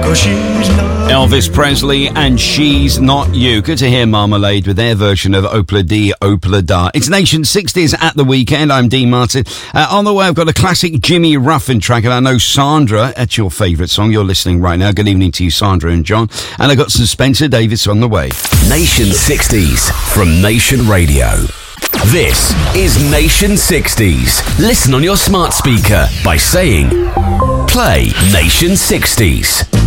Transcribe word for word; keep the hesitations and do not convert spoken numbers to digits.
'cause she's not Elvis Presley and She's Not You. Good to hear Marmalade with their version of Opla Dee, Opla Da. It's Nation sixties at the weekend. I'm Dean Martin. Uh, on the way, I've got a classic Jimmy Ruffin track, and I know Sandra, that's your favourite song. You're listening right now. Good evening to you, Sandra and John. And I've got some Spencer Davis on the way. Nation sixties from Nation Radio. This is Nation sixties. Listen on your smart speaker by saying, play Nation sixties.